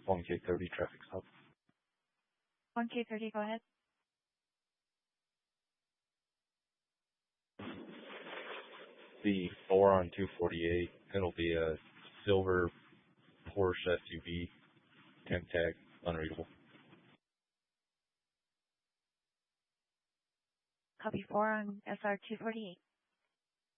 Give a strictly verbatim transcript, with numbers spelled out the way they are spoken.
one K thirty traffic stop. one K thirty, go ahead. The Boron two forty-eight, it'll be a silver Porsche S U V, temp tag, unreadable. Copy four on S R two forty-eight.